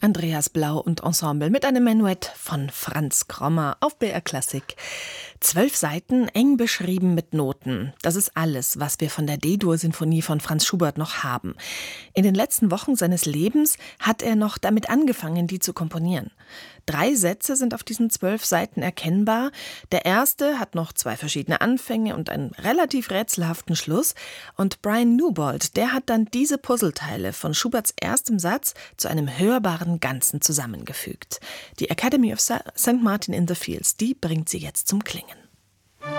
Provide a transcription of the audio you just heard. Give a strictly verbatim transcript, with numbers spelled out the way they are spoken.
Andreas Blau und Ensemble mit einem Menuett von Franz Krommer auf B R Klassik. Zwölf Seiten, eng beschrieben mit Noten. Das ist alles, was wir von der D-Dur-Sinfonie von Franz Schubert noch haben. In den letzten Wochen seines Lebens hat er noch damit angefangen, die zu komponieren. Drei Sätze sind auf diesen zwölf Seiten erkennbar. Der erste hat noch zwei verschiedene Anfänge und einen relativ rätselhaften Schluss. Und Brian Newbold, der hat dann diese Puzzleteile von Schuberts erstem Satz zu einem hörbaren Ganzen zusammengefügt. Die Academy of Saint Martin in the Fields, die bringt sie jetzt zum Klingen.